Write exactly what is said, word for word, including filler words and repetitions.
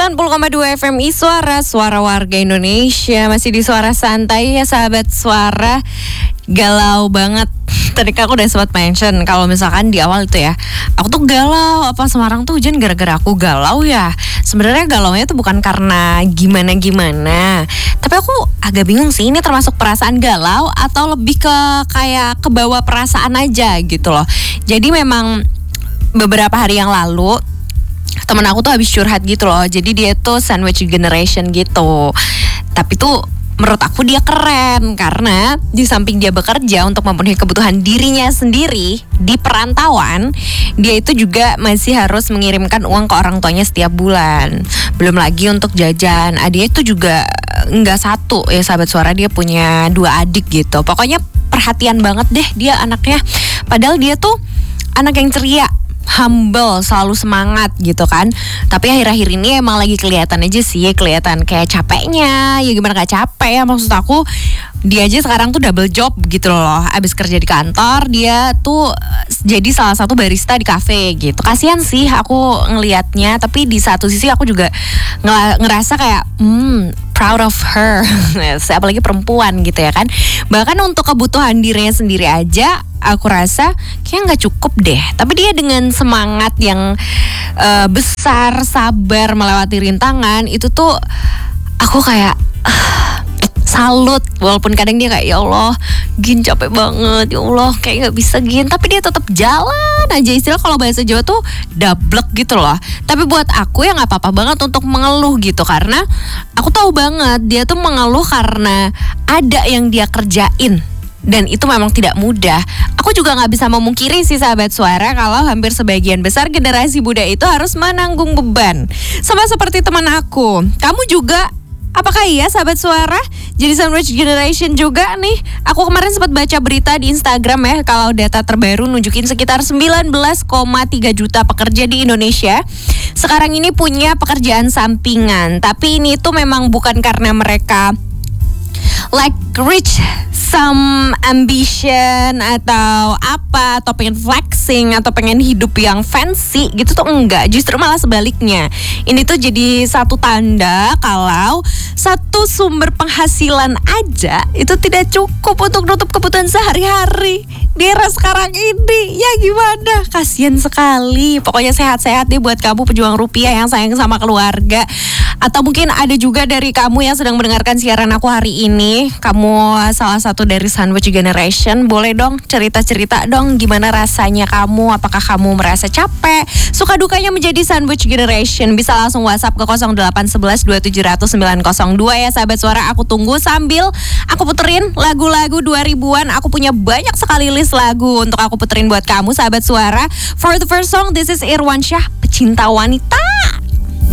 sembilan puluh koma dua F M I Suara, Suara Warga Indonesia. Masih di Suara Santai ya sahabat Suara. Galau banget. Tadi kan aku udah sempat mention kalau misalkan di awal itu ya, aku tuh galau, apa Semarang tuh hujan gara-gara aku galau ya. Sebenarnya galaunya tuh bukan karena gimana-gimana, tapi aku agak bingung sih, ini termasuk perasaan galau atau lebih ke kayak kebawa perasaan aja gitu loh. Jadi memang beberapa hari yang lalu temen aku tuh habis curhat gitu loh. Jadi dia tuh sandwich generation gitu. Tapi tuh menurut aku dia keren karena di samping dia bekerja untuk memenuhi kebutuhan dirinya sendiri di perantauan, dia itu juga masih harus mengirimkan uang ke orang tuanya setiap bulan. Belum lagi untuk jajan. Adiknya itu juga nggak satu ya sahabat Suara, dia punya dua adik gitu. Pokoknya perhatian banget deh dia anaknya. Padahal dia tuh anak yang ceria, humble, selalu semangat gitu kan. Tapi akhir-akhir ini emang lagi kelihatan aja sih, kelihatan kayak capeknya. Ya gimana gak capek ya, maksud aku dia aja sekarang tuh double job gitu loh. Abis kerja di kantor, dia tuh jadi salah satu barista di kafe gitu. Kasian sih aku ngelihatnya, tapi di satu sisi aku juga ngerasa kayak hmm proud of her. Apalagi perempuan gitu ya kan. Bahkan untuk kebutuhan dirinya sendiri aja aku rasa kayaknya gak cukup deh. Tapi dia dengan semangat yang uh, besar, sabar melewati rintangan, itu tuh aku kayak uh, salut. Walaupun kadang dia kayak ya Allah Gin capek banget, ya Allah kayak gak bisa Gin, tapi dia tetap jalan aja. Istilah kalau bahasa Jawa tuh dablek gitu loh. Tapi buat aku ya gak apa-apa banget untuk mengeluh gitu, karena aku tahu banget dia tuh mengeluh karena ada yang dia kerjain. Dan itu memang tidak mudah. Aku juga gak bisa memungkiri sih sahabat Suara, kalau hampir sebagian besar generasi muda itu harus menanggung beban. Sama seperti teman aku. Kamu juga, apakah iya sahabat Suara jadi sandwich generation juga nih? Aku kemarin sempat baca berita di Instagram ya, kalau data terbaru nunjukin sekitar sembilan belas koma tiga juta pekerja di Indonesia sekarang ini punya pekerjaan sampingan. Tapi ini tuh memang bukan karena mereka like rich some ambition atau apa, atau pengen flexing atau pengen hidup yang fancy gitu tuh enggak. Justru malah sebaliknya. Ini tuh jadi satu tanda kalau satu sumber penghasilan aja itu tidak cukup untuk nutup kebutuhan sehari-hari di era sekarang ini. Ya gimana? Kasian sekali. Pokoknya sehat-sehat deh buat kamu pejuang rupiah yang sayang sama keluarga. Atau mungkin ada juga dari kamu yang sedang mendengarkan siaran aku hari ini, kamu salah satu dari sandwich generation, boleh dong cerita-cerita dong gimana rasanya kamu. Apakah kamu merasa capek, suka dukanya menjadi sandwich generation? Bisa langsung WhatsApp ke nol delapan satu satu dua tujuh nol nol sembilan nol dua ya sahabat Suara. Aku tunggu sambil aku puterin lagu-lagu dua ribuan. Aku punya banyak sekali list lagu untuk aku puterin buat kamu sahabat Suara. For the first song, this is Irwansyah, Pecinta Wanita.